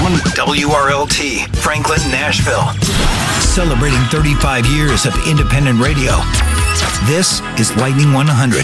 from WRLT, Franklin, Nashville. Celebrating 35 years of independent radio. This is Lightning 100.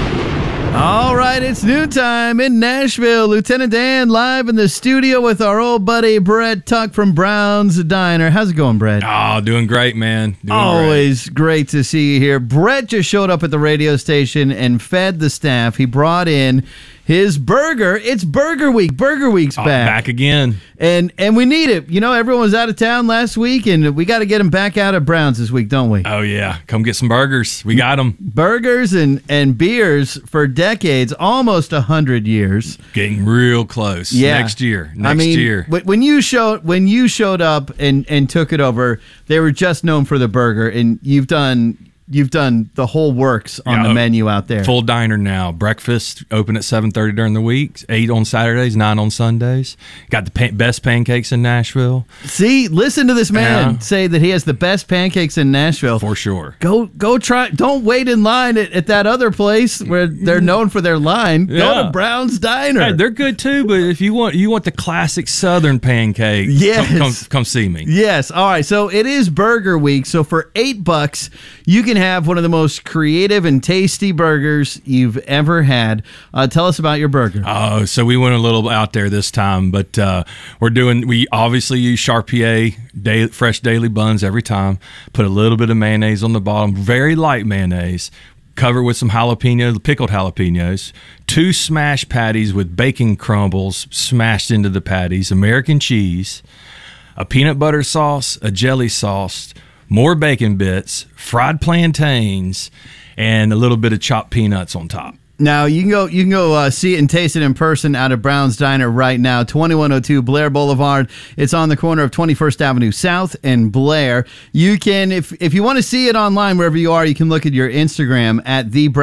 All right, it's noontime in Nashville. Lieutenant Dan live in the studio with our old buddy Brett Tuck from Brown's Diner. How's it going, Brett? Oh, doing great, man. Always great to see you here. Brett just showed up at the radio station and fed the staff. He brought in his burger. It's Burger Week. Burger Week's back. Back again. And we need it. You know, everyone was out of town last week, and we got to get them back out of Brown's this week, don't we? Oh, yeah. Come get some burgers. We got them. Burgers and beers for decades, almost 100 years. Getting real close. Yeah. Next year. When you showed up and took it over, they were just known for the burger, and you've done the whole works on the menu out there. Full diner now. Breakfast open at 7:30 during the week, 8 on Saturdays, 9 on Sundays. Got the best pancakes in Nashville. See, listen to this man say that he has the best pancakes in Nashville. For sure. Go try. Don't wait in line at that other place where they're known for their line. Yeah. Go to Brown's Diner. Hey, they're good too, but if you want the classic Southern pancake, come see me. Yes. All right. So it is Burger Week. So for $8, you can have one of the most creative and tasty burgers you've ever had. Tell us about your burger. Oh, so we went a little out there this time, but we obviously use Charpier fresh daily buns every time. Put a little bit of mayonnaise on the bottom, very light mayonnaise. Cover with some pickled jalapenos. 2 smash patties with bacon crumbles smashed into the patties. American cheese, a peanut butter sauce, a jelly sauce, more bacon bits, fried plantains, and a little bit of chopped peanuts on top. Now, you can go see it and taste it in person out of Brown's Diner right now, 2102 Blair Boulevard. It's on the corner of 21st Avenue South and Blair. You can, if you want to see it online wherever you are, you can look at your Instagram at